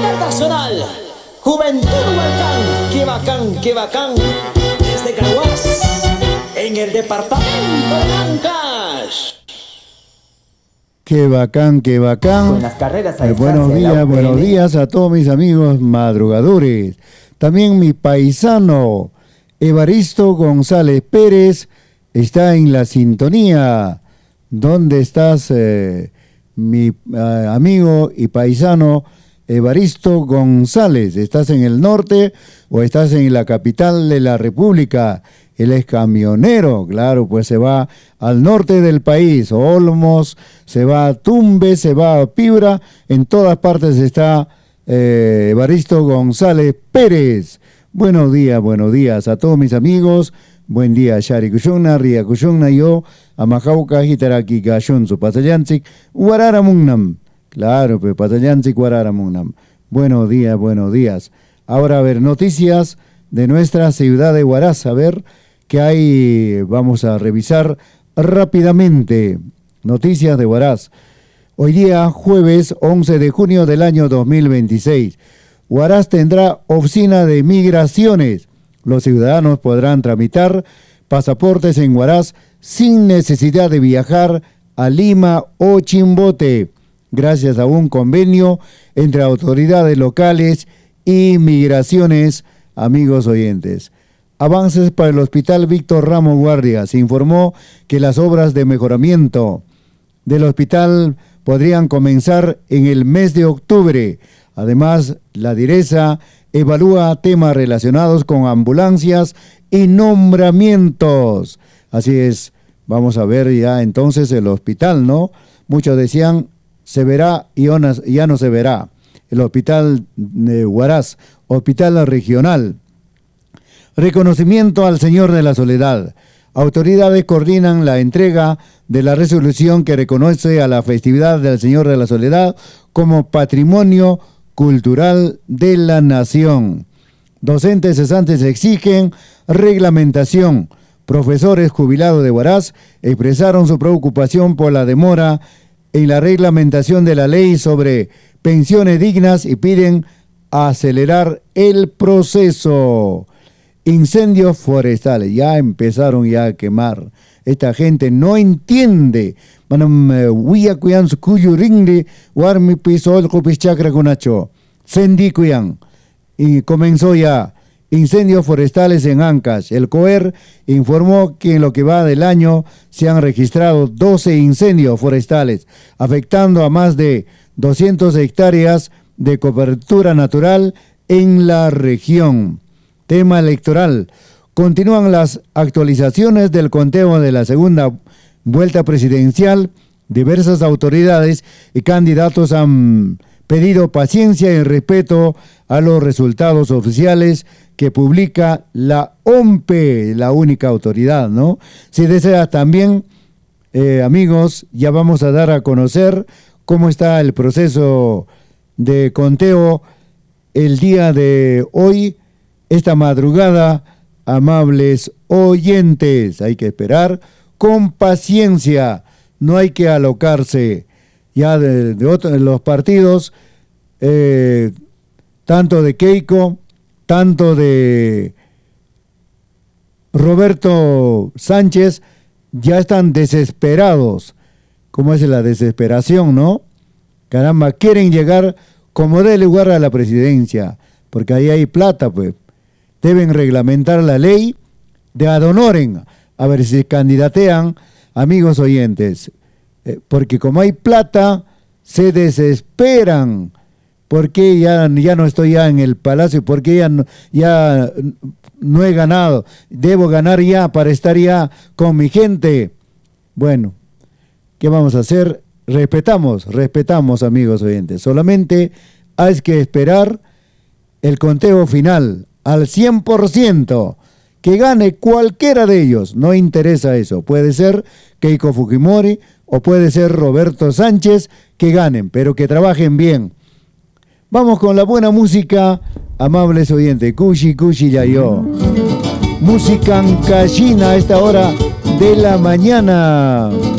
Internacional. Juventud Hualcán, qué bacán, desde Caguas, en el departamento de Ancash. Qué bacán, qué bacán. Con las carreras a distancia buenos días a todos mis amigos madrugadores. También mi paisano Evaristo González Pérez está en la sintonía. ¿Dónde estás, mi amigo y paisano Evaristo González? ¿Estás en el norte o estás en la capital de la República? Él es camionero, claro, pues se va al norte del país, Olmos, se va a Tumbes, se va a Piura, en todas partes está Evaristo González Pérez. Buenos días a todos mis amigos. Buen día, Shari Kushuna, Ria Kushuna, yo, Amajauca, Hitaraki, Gashun, su Pasayanzik, Guararamunam. Claro, pues Pasayanzik, Guararamunam. Buenos días. Ahora, a ver, noticias de nuestra ciudad de Huaraz. A ver qué hay, vamos a revisar rápidamente. Noticias de Huaraz. Hoy día, jueves 11 de junio del año 2026. Huaraz tendrá oficina de migraciones. Los ciudadanos podrán tramitar pasaportes en Huaraz sin necesidad de viajar a Lima o Chimbote, gracias a un convenio entre autoridades locales y migraciones, amigos oyentes. Avances para el Hospital Víctor Ramos Guardia. Se informó que las obras de mejoramiento del hospital podrían comenzar en el mes de octubre. Además, la Direza evalúa temas relacionados con ambulancias y nombramientos. Así es, vamos a ver ya entonces el hospital, ¿no? Muchos decían, se verá y ya no se verá. El hospital de Huaraz, hospital regional. Reconocimiento al Señor de la Soledad. Autoridades coordinan la entrega de la resolución que reconoce a la festividad del Señor de la Soledad como patrimonio cultural de la nación. Docentes cesantes exigen reglamentación. Profesores jubilados de Huaraz expresaron su preocupación por la demora en la reglamentación de la ley sobre pensiones dignas y piden acelerar el proceso. Incendios forestales, ya empezaron ya a quemar. Esta gente no entiende. Y comenzó ya incendios forestales en Ancash. El COER informó que en lo que va del año se han registrado 12 incendios forestales, afectando a más de 200 hectáreas de cobertura natural en la región. Tema electoral. Continúan las actualizaciones del conteo de la segunda vuelta presidencial. Diversas autoridades y candidatos han pedido paciencia y respeto a los resultados oficiales que publica la OMPE, la única autoridad, ¿no? Si deseas también, amigos, ya vamos a dar a conocer cómo está el proceso de conteo el día de hoy, esta madrugada. Amables oyentes, hay que esperar con paciencia, no hay que alocarse. Ya de los partidos, tanto de Keiko, tanto de Roberto Sánchez, ya están desesperados. ¿Cómo es la desesperación, no? Caramba, quieren llegar como dé lugar a la presidencia, porque ahí hay plata, pues. Deben reglamentar la ley de ad honorem, a ver si candidatean, amigos oyentes, porque como hay plata, se desesperan. ¿Por qué ya no estoy ya en el palacio? ¿Por qué ya no he ganado? Debo ganar ya para estar ya con mi gente. Bueno, ¿qué vamos a hacer? Respetamos, amigos oyentes. Solamente hay que esperar el conteo final al 100%, que gane cualquiera de ellos, no interesa eso, puede ser Keiko Fujimori o puede ser Roberto Sánchez, que ganen, pero que trabajen bien. Vamos con la buena música, amables oyentes, Kushi Yayo. Música ancashina a esta hora de la mañana.